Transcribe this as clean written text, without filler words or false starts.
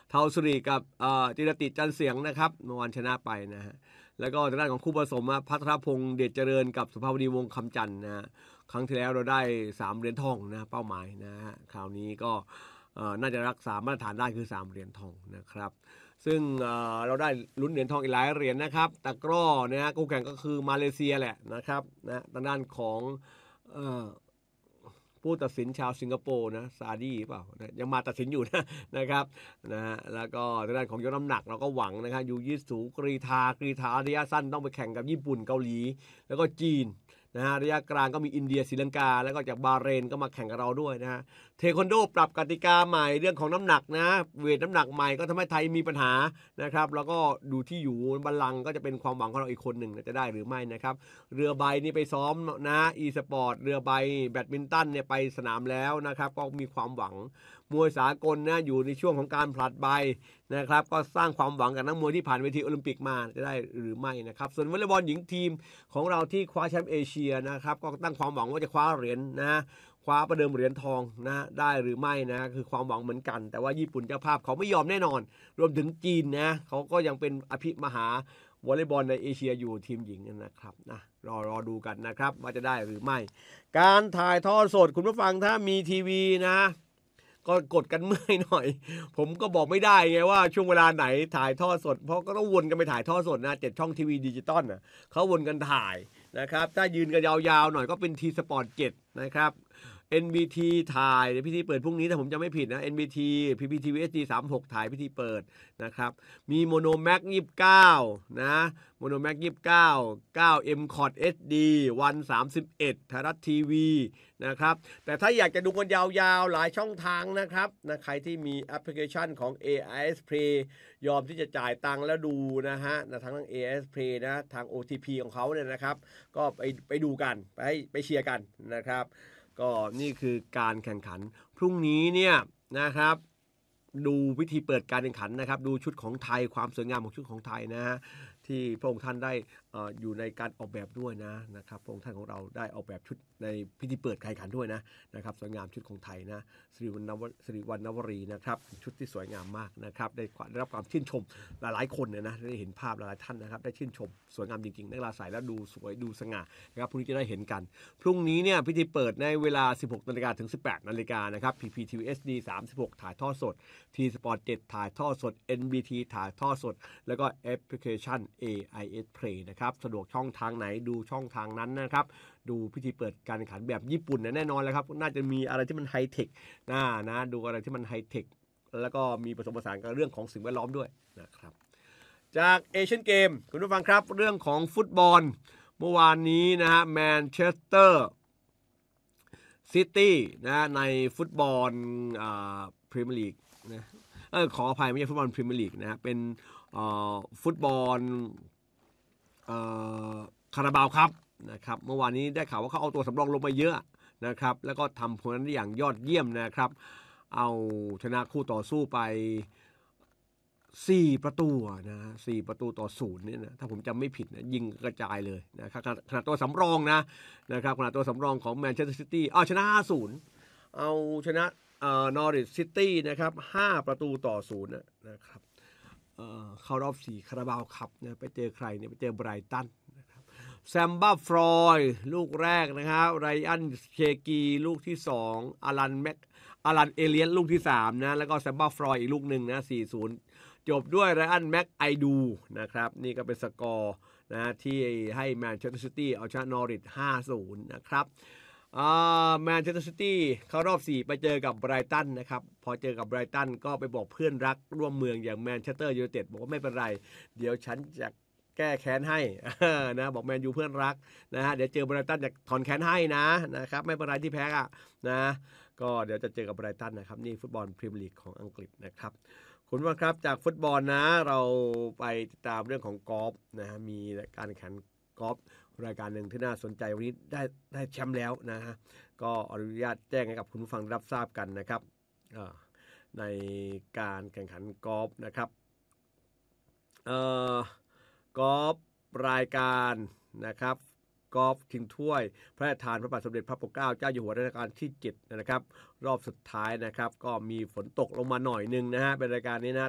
เทาสุริกับจิรติจันเสียงนะครับเมื่อวานชนะไปนะฮะแล้วก็ทางด้านของคู่ผสมพัทรพงษ์เดชเจริญกับสุภาวดีวงศ์คำจันทร์นะฮะครั้งที่แล้วเราได้3เหรียญทองนะเป้าหมายนะฮะคราวนี้ก็น่าจะรักษามาตรฐานได้คือ3เหรียญทองนะครับซึ่งเราได้ลุ้นเหรียญทองอีกหลายเหรียญนะครับตะกร้อนะฮะคู่แข่งก็คือมาเลเซียแหละนะครับนะทางด้านของผู้ตัดสินชาวสิงคโปร์นะซาดีเปล่านะยังมาตัดสินอยู่นะครับนะฮะแล้วก็ทางด้านของยกน้ำหนักเราก็หวังนะครับยูยิสูกรีธาระยะสั้นต้องไปแข่งกับญี่ปุ่นเกาหลีแล้วก็จีนนะฮะระยะกลางก็มีอินเดียศรีลังกาแล้วก็จากบาห์เรนก็มาแข่งกับเราด้วยนะฮะเทควันโดปรับกติกาใหม่เรื่องของน้ำหนักนะเวทน้ำหนักใหม่ก็ทำให้ไทยมีปัญหานะครับแล้วก็ดูที่อยู่บัลลังก์ก็จะเป็นความหวังของเราอีกคนหนึ่งจะได้หรือไม่นะครับเรือใบนี่ไปซ้อมนะอีสปอร์ตเรือใบแบดมินตันเนี่ยไปสนามแล้วนะครับก็มีความหวังมวยสากลนะอยู่ในช่วงของการผลัดใบนะครับก็สร้างความหวังกับนักมวยที่ผ่านเวทีโอลิมปิกมาจะได้หรือไม่นะครับส่วนวอลเลย์บอลหญิงทีมของเราที่คว้าแชมป์เอเชียนะครับก็ตั้งความหวังว่าจะคว้าเหรียญนะคว้าประเดิมเหรียญทองนะได้หรือไม่นะคือความหวังเหมือนกันแต่ว่าญี่ปุ่นเจ้าภาพเขาไม่ยอมแน่นอนรวมถึงจีนนะเขาก็ยังเป็นอภิมหาวอลเลย์บอลในเอเชียอยู่ทีมหญิงนะครับนะรอดูกันนะครับว่าจะได้หรือไม่การถ่ายทอดสดคุณผู้ฟังถ้ามีทีวีนะก็กดกันเมื่อยหน่อยผมก็บอกไม่ได้ไงว่าช่วงเวลาไหนถ่ายทอดสดเพราะก็ต้องวนกันไปถ่ายทอดสดนะ7ช่องทีวีดิจิตอลนะเขาวนกันถ่ายนะครับถ้ายืนกันยาวๆหน่อยก็เป็นทีสปอร์ต7นะครับ NBT ถ่ายพิธีเปิดพรุ่งนี้ถ้าผมจะไม่ผิดนะ NBT PPTV HD 36ถ่ายพิธีเปิดนะครับมีโมโนแม็ก29นะโมโนแม็ก29 9 M Cot HD วัน31ไทยรัฐทีวีนะครับแต่ถ้าอยากจะดูกันยาวๆหลายช่องทางนะครับนะใครที่มีแอปพลิเคชันของ AIS Play ยอมที่จะจ่ายตังค์แล้วดูนะฮะทั้ง AIS Play นะทาง OTP ของเขาเนี่ยนะครับก็ไปดูกันไปเชียร์กันนะครับก็นี่คือการแข่งขันพรุ่งนี้เนี่ยนะครับดูวิธีเปิดการแข่งขันนะครับดูชุดของไทยความสวยงามของชุดของไทยนะฮะที่พระองค์ท่านได้อยู่ในการออกแบบด้วยนะครับพระองค์ท่านของเราได้ออกแบบชุดในพิธีเปิดการแข่งขันด้วยนะครับสวยงามชุดของไทยนะสิริวัณณวรีนะครับชุดที่สวยงามมากนะครับได้รับความชื่นชมหลายๆคนเนี่ยนะได้เห็นภาพหลายๆท่านนะครับได้ชื่นชมสวยงามจริงๆนักกีฬาใส่แล้วดูสวยดูสง่านะครับพรุ่งนี้จะได้เห็นกันพรุ่งนี้เนี่ยพิธีเปิดในเวลา 16 นาฬิกาถึง 18 นาฬิกานะครับ PPTV HD 36ถ่ายทอดสด T Sport 7ถ่ายทอดสด NBT ถ่ายทอดสดแล้วก็แอปพลิเคชัน AIS Play นะครับสะดวกช่องทางไหนดูช่องทางนั้นนะครับดูพิธีเปิดการแข่งขันแบบญี่ปุ่นแน่นอนเลยครับน่าจะมีอะไรที่มันไฮเทคนะดูอะไรที่มันไฮเทคแล้วก็มีผสมผสานกับเรื่องของสิ่งแวดล้อมด้วยนะครับจากเอเชียนเกมคุณผู้ฟังครับเรื่องของฟุตบอลเมื่อวานนี้นะฮะแมนเชสเตอร์ซิตี้นะในฟุตบอลพรีเมียร์ลีกนะขออภัยไม่ใช่ฟุตบอลพรีเมียร์ลีกนะเป็นฟุตบอลคาราบาวครับนะครับเมื่อวานนี้ได้ข่าวว่าเขาเอาตัวสำรองลงมาเยอะนะครับแล้วก็ทำผลงานได้อย่างยอดเยี่ยมนะครับเอาชนะคู่ต่อสู้ไป4 ประตูนะ4 ประตูต่อ0เนี่ยนะถ้าผมจำไม่ผิดนะยิงกระจายเลยนะครับขนาดตัวสำรองนะครับขนาดตัวสำรองของแมนเชสเตอร์ซิตี้ชนะ 5-0 เอาชนะนอริทซิตี้นะครับ5 ประตูต่อ0นะครับเข้ารอบ4คาราบาวครับนะไปเจอใครเนี่ยไปเจอไบรตันนะครับแซมบ้าฟรอยลูกแรกนะครับไรอันเคกีลูกที่2อารันเอเลียนลูกที่3นะแล้วก็แซมบ้าฟรอยอีกลูกหนึ่งนะ4-0จบด้วยไรอันแม็กไอดูนะครับนี่ก็เป็นสกอร์นะที่ให้แมนเชสเตอร์ซิตี้เอาชนะนอริท 5-0 นะครับแมนเชสเตอร์ซิตี้เข้ารอบ4ไปเจอกับไบรตันนะครับพอเจอกับไบรตันก็ไปบอกเพื่อนรักร่วมเมืองอย่างแมนเชสเตอร์ยูไนเต็ดบอกว่าไม่เป็นไรเดี๋ยวฉันจะแก้แค้นให้นะบอกแมนยูเพื่อนรักนะฮะเดี๋ยวเจอไบรตันจะถอนแค้นให้นะครับไม่เป็นไรที่แพ้นะก็เดี๋ยวจะเจอกับไบรตันนะครับนี่ฟุตบอลพรีเมียร์ลีกของอังกฤษนะครับคุณว่าครับจากฟุตบอลนะเราไปติดตามเรื่องของกอล์ฟนะมีการแข่งขันกอล์ฟรายการหนึ่งที่น่าสนใจวันนี้ได้แชมป์แล้วนะฮะก็อนุญาตแจ้งให้กับคุณผู้ฟังรับทราบกันนะครับในการแข่งขันกอล์ฟนะครับกอล์ฟรายการนะครับกอล์ฟชิงถ้วยพระราชทานพระบาทสมเด็จพระปกเกล้าเจ้าอยู่หัวรัชกาลที่7นะครับรอบสุดท้ายนะครับก็มีฝนตกลงมาหน่อยนึงนะฮะเป็นรายการนี้นะ